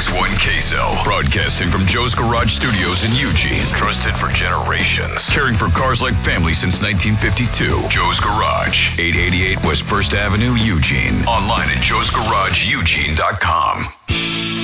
One Queso, broadcasting from Joe's Garage Studios in Eugene. Trusted for generations. Caring for cars like family since 1952. Joe's Garage, 888 West 1st Avenue, Eugene. Online at joesgarageeugene.com.